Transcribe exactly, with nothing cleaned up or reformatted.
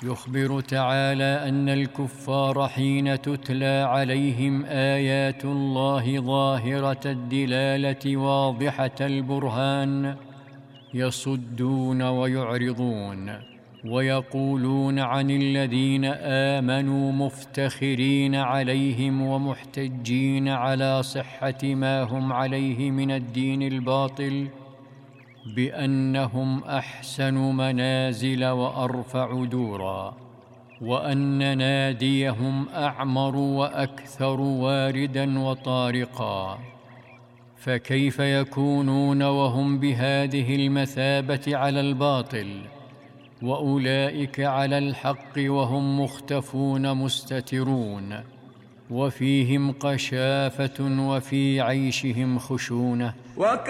يخبر تعالى أن الكفار حين تتلى عليهم آيات الله ظاهرة الدلالة واضحة البرهان يصدون ويعرضون، ويقولون عن الذين آمنوا مفتخرين عليهم ومحتجين على صحة ما هم عليه من الدين الباطل بأنهم أحسن منازل وأرفع دورا، وأن ناديهم أعمر وأكثر واردا وطارقا. فكيف يكونون وهم بهذه المثابة على الباطل، وأولئك على الحق وهم مختفون مستترون، وفيهم قشافة وفي عيشهم خشونة؟